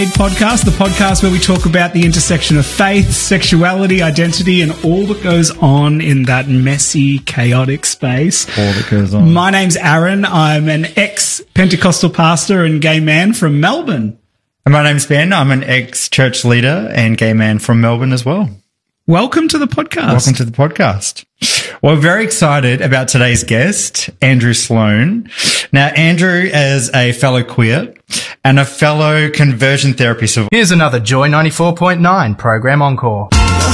Podcast, the podcast where we talk about the intersection of faith, sexuality, identity, and all that goes on in that messy, chaotic space. All that goes on. My name's Aaron. I'm an ex-Pentecostal pastor and gay man from Melbourne. And my name's Ben. I'm an ex-church leader and gay man from Melbourne as well. Welcome to the podcast. Welcome to the podcast. Well, we're very excited about today's guest, Andrew Sloan. Now, Andrew is a fellow queer and a fellow conversion therapist. Here's another Joy 94.9 program encore.